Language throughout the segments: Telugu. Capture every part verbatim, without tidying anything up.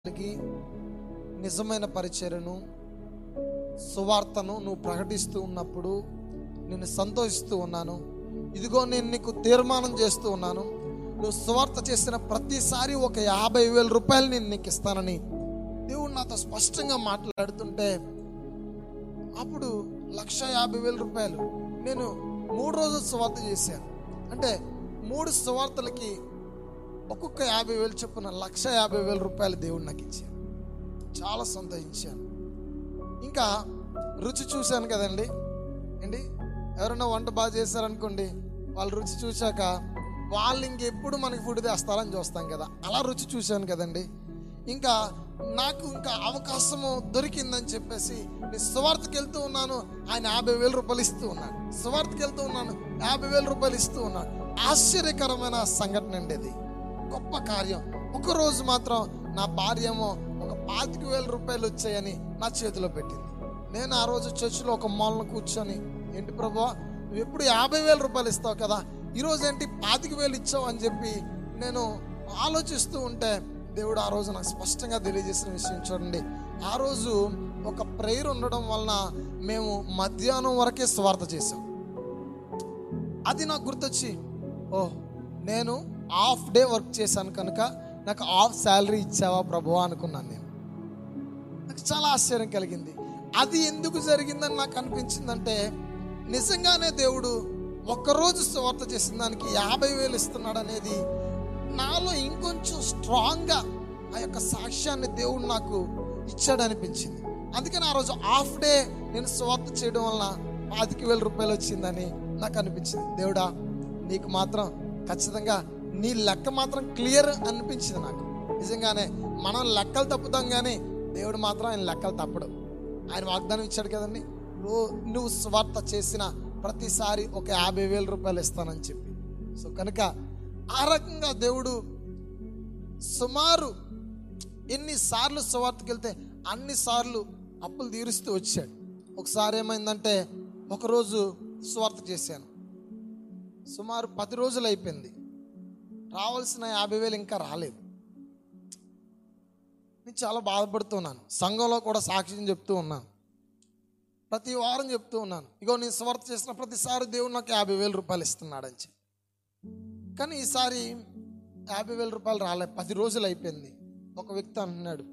కలిగి నిజమైన పరిచర్యను సువార్తను నువ్వు ప్రకటిస్తూ ఉన్నప్పుడు నేను సంతోషిస్తూ ఉన్నాను. ఇదిగో నేను నీకు తీర్మానం చేస్తూ ఉన్నాను, నువ్వు సువార్త చేసిన ప్రతిసారి ఒక యాభై వేల రూపాయలు నేను నీకు ఇస్తానని దేవుడు నాతో స్పష్టంగా మాట్లాడుతుంటే, అప్పుడు లక్ష యాభై వేల రూపాయలు నేను మూడు రోజులు సువార్త చేశాను. అంటే మూడు సువార్తలకి ఒక్కొక్క యాభై వేలు చొప్పున లక్ష యాభై వేల రూపాయలు దేవుడు నాకు ఇచ్చాను. చాలా సంతోషించాను. ఇంకా రుచి చూశాను కదండి అండి. ఎవరైనా వంట బాగా చేశారనుకోండి, వాళ్ళు రుచి చూశాక వాళ్ళు ఇంకెప్పుడు మనకి ఫుడ్ తెస్తారని చూస్తాం కదా, అలా రుచి చూశాను కదండి. ఇంకా నాకు ఇంకా అవకాశము దొరికిందని చెప్పేసి నేను సువార్తకి వెళ్తూ ఉన్నాను, ఆయన యాభై వేల రూపాయలు ఇస్తూ ఉన్నాడు. సువార్తకి వెళ్తూ ఉన్నాను, యాభై వేల రూపాయలు ఇస్తూ ఉన్నాడు. ఆశ్చర్యకరమైన సంఘటన అండి, అది గొప్ప కార్యం. ఒకరోజు మాత్రం నా భార్య ఏమో ఒక పాతిక వేల రూపాయలు వచ్చాయని నా చేతిలో పెట్టింది. నేను ఆ రోజు చర్చిలో ఒక మూలను కూర్చొని, ఏంటి ప్రభువా నువ్వు ఎప్పుడు యాభై వేల రూపాయలు ఇస్తావు కదా, ఈరోజు ఏంటి పాతిక వేలు ఇచ్చావు అని చెప్పి నేను ఆలోచిస్తూ ఉంటే, దేవుడు ఆ రోజు నాకు స్పష్టంగా తెలియజేసిన విషయం చూడండి. ఆ రోజు ఒక ప్రేయర్ ఉండడం వలన మేము మధ్యాహ్నం వరకే స్వార్థ చేసాం. అది నాకు గుర్తొచ్చి, ఓ నేను హాఫ్ డే వర్క్ చేశాను కనుక నాకు హాఫ్ శాలరీ ఇచ్చావా ప్రభువా అనుకున్నాను. నేను నాకు చాలా ఆశ్చర్యం కలిగింది. అది ఎందుకు జరిగిందని నాకు అనిపించిందంటే, నిజంగానే దేవుడు ఒక్కరోజు సువార్త చేసిన దానికి యాభై వేలు ఇస్తున్నాడు అనేది నాలో ఇంకొంచెం స్ట్రాంగ్గా ఆ యొక్క సాక్ష్యాన్ని దేవుడు నాకు ఇచ్చాడు అనిపించింది. అందుకని ఆ రోజు హాఫ్ డే నేను సువార్త చేయడం వలన పాతిక వేల రూపాయలు వచ్చిందని నాకు అనిపించింది. దేవుడా నీకు మాత్రం ఖచ్చితంగా నీ లెక్క మాత్రం క్లియర్ అనిపించింది నాకు. నిజంగానే మనం లెక్కలు తప్పుతాం కానీ దేవుడు మాత్రం ఆయన లెక్కలు తప్పడు. ఆయన వాగ్దానం ఇచ్చాడు కదండి, నువ్వు నువ్వు స్వార్థ చేసిన ప్రతిసారి ఒక యాభై వేల రూపాయలు ఇస్తానని చెప్పి. సో కనుక ఆ రకంగా దేవుడు సుమారు ఎన్నిసార్లు సువార్తకి వెళ్తే అన్నిసార్లు అప్పులు తీరుస్తూ వచ్చాడు. ఒకసారి ఏమైందంటే, ఒకరోజు సువార్త చేశాను, సుమారు పది రోజులు అయిపోయింది, రావాల్సిన యాభై వేలు ఇంకా రాలేదు. నేను చాలా బాధపడుతున్నాను. సంఘంలో కూడా సాక్ష్యం చెప్తూ ఉన్నాను, ప్రతి వారం చెప్తూ ఉన్నాను, ఇగో నేను సువార్త చేసిన ప్రతిసారి దేవుడు నాకు యాభై వేల రూపాయలు ఇస్తున్నాడని చెప్పి. కానీ ఈసారి యాభై వేల రూపాయలు రాలే. పది రోజులు అయిపోయింది. ఒక వ్యక్తి అంటున్నాడు,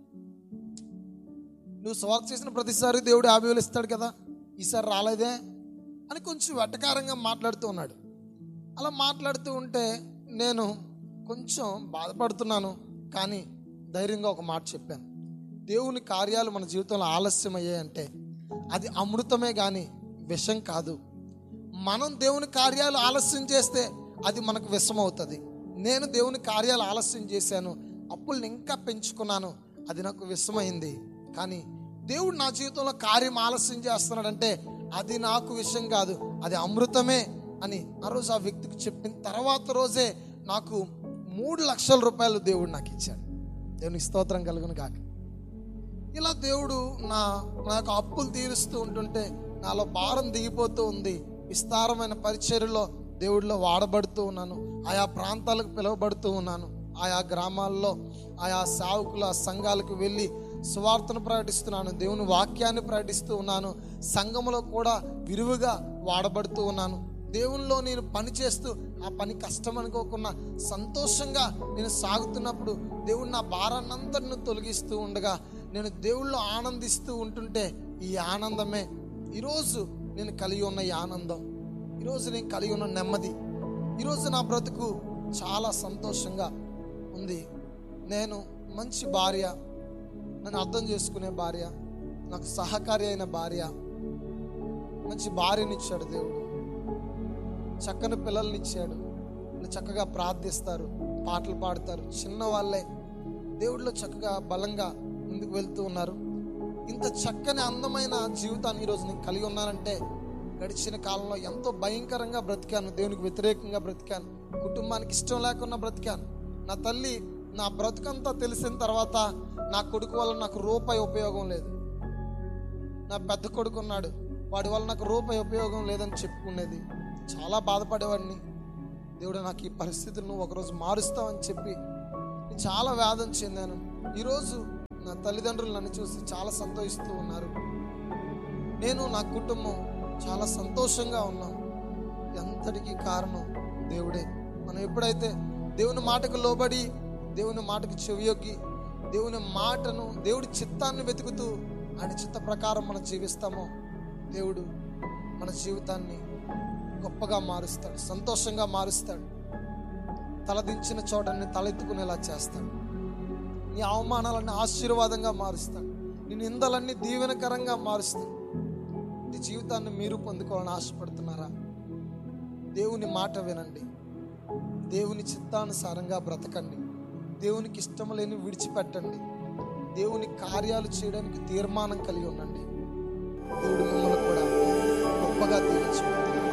నువ్వు సువార్త చేసిన ప్రతిసారి దేవుడు యాభై వేలు ఇస్తాడు కదా, ఈసారి రాలేదే అని కొంచెం వెటకారంగా మాట్లాడుతూ ఉన్నాడు. అలా మాట్లాడుతూ ఉంటే నేను కొంచెం బాధపడుతున్నాను, కానీ ధైర్యంగా ఒక మాట చెప్పాను. దేవుని కార్యాలు మన జీవితంలో ఆలస్యం అయ్యాయంటే అది అమృతమే కానీ విషం కాదు. మనం దేవుని కార్యాలు ఆలస్యం చేస్తే అది మనకు విషం అవుతుంది. నేను దేవుని కార్యాలు ఆలస్యం చేశాను, అప్పుల్ని ఇంకా పెంచుకున్నాను, అది నాకు విషమైంది. కానీ దేవుడు నా జీవితంలో కార్యం ఆలస్యం చేస్తున్నాడంటే అది నాకు విషయం కాదు, అది అమృతమే అని ఆ రోజు ఆ వ్యక్తికి చెప్పిన తర్వాత రోజే నాకు మూడు లక్షల రూపాయలు దేవుడు నాకు ఇచ్చాడు. దేవునికి స్తోత్రం కలుగును గాక. ఇలా దేవుడు నా నాకు అప్పులు తీరుస్తూ ఉంటుంటే నాలో భారం దిగిపోతూ ఉంది. విస్తారమైన పరిచర్యలో దేవుడిలో వాడబడుతూ ఉన్నాను, ఆయా ప్రాంతాలకు పిలువబడుతూ ఉన్నాను, ఆయా గ్రామాల్లో ఆయా సేవకుల సంఘాలకు వెళ్ళి సువార్తను ప్రకటిస్తున్నాను, దేవుని వాక్యాన్ని ప్రకటిస్తూ ఉన్నాను, సంఘములో కూడా విరివిగా వాడబడుతూ ఉన్నాను. దేవునిలో నేను పని చేస్తూ ఆ పని కష్టం అనుకోకుండా సంతోషంగా నేను సాగుతున్నప్పుడు దేవుడు నా భారాన్నంతటిని తొలగిస్తూ ఉండగా నేను దేవుళ్ళో ఆనందిస్తూ ఉంటుంటే ఈ ఆనందమే ఈరోజు నేను కలిగి ఉన్న ఈ ఆనందం, ఈరోజు నేను కలిగి ఉన్న నెమ్మది, ఈరోజు నా బ్రతుకు చాలా సంతోషంగా ఉంది. నేను మంచి భార్య, నన్ను అర్థం చేసుకునే భార్య, నాకు సహకారి అయిన భార్య, మంచి భార్యనిచ్చాడు దేవుడు, చక్కని పిల్లల్నిచ్చాడు, వాళ్ళు చక్కగా ప్రార్థిస్తారు, పాటలు పాడతారు, చిన్న వాళ్ళే దేవుడిలో చక్కగా బలంగా ముందుకు వెళ్తూ ఉన్నారు. ఇంత చక్కని అందమైన జీవితాన్ని ఈరోజు నేను కలిగి ఉన్నానంటే గడిచిన కాలంలో ఎంతో భయంకరంగా బ్రతికాను, దేవునికి వ్యతిరేకంగా బ్రతికాను, కుటుంబానికి ఇష్టం లేకుండా బ్రతికాను. నా తల్లి నా బ్రతుకంతా తెలిసిన తర్వాత నా కొడుకు వల్ల నాకు రూపాయి ఉపయోగం లేదు, నా పెద్ద కొడుకు ఉన్నాడు, వాడి వల్ల నాకు రూపాయి ఉపయోగం లేదని చెప్పుకునేది. చాలా బాధపడేవాడిని. దేవుడు నాకు ఈ పరిస్థితులను ఒకరోజు మారుస్తావని చెప్పి నేను చాలా వేదన చెందాను. ఈరోజు నా తల్లిదండ్రులు నన్ను చూసి చాలా సంతోషిస్తూ ఉన్నారు. నేను నా కుటుంబం చాలా సంతోషంగా ఉన్నాం. ఎంతటికి కారణం దేవుడే. మనం ఎప్పుడైతే దేవుని మాటకు లోబడి, దేవుని మాటకు చెవియొగ్గి, దేవుని మాటను, దేవుడి చిత్తాన్ని వెతుకుతూ ఆయన చిత్త ప్రకారం మనం జీవిస్తామో, దేవుడు మన జీవితాన్ని గొప్పగా మారుస్తాడు, సంతోషంగా మారుస్తాడు. తలదించిన చోటని తలెత్తుకునేలా చేస్తాడు. నీ అవమానాలన్నీ ఆశీర్వాదంగా మారుస్తాడు. నీ నిందలన్నీ దీవెనకరంగా మారుస్తాడు. నీ జీవితాన్ని మీరు పొందుకోవాలని ఆశపడుతున్నారా? దేవుని మాట వినండి, దేవుని చిత్తానుసారంగా బ్రతకండి, దేవునికి ఇష్టం లేని విడిచిపెట్టండి, దేవుని కార్యాలు చేయడానికి తీర్మానం కలిగి ఉండండి. దేవుడు మిమ్మల్ని కూడా గొప్పగా దీవించుకుంటున్నాడు.